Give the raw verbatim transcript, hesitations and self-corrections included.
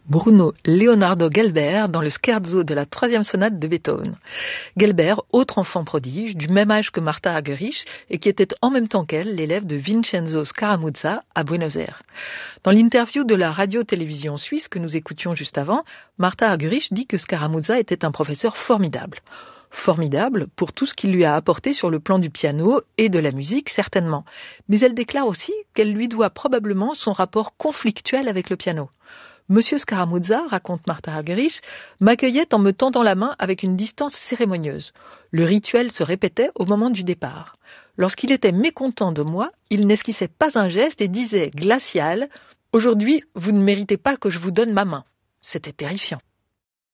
Bruno Leonardo Gelber dans le scherzo de la troisième sonate de Beethoven. Gelber, autre enfant prodige, du même âge que Martha Argerich et qui était en même temps qu'elle l'élève de Vincenzo Scaramuzza à Buenos Aires. Dans l'interview de la radio-télévision suisse que nous écoutions juste avant, Martha Argerich dit que Scaramuzza était un professeur formidable. Formidable pour tout ce qu'il lui a apporté sur le plan du piano et de la musique, certainement. Mais elle déclare aussi qu'elle lui doit probablement son rapport conflictuel avec le piano. Monsieur Scaramuzza, raconte Martha Argerich, m'accueillait en me tendant la main avec une distance cérémonieuse. Le rituel se répétait au moment du départ. Lorsqu'il était mécontent de moi, il n'esquissait pas un geste et disait glacial « Aujourd'hui, vous ne méritez pas que je vous donne ma main ». C'était terrifiant.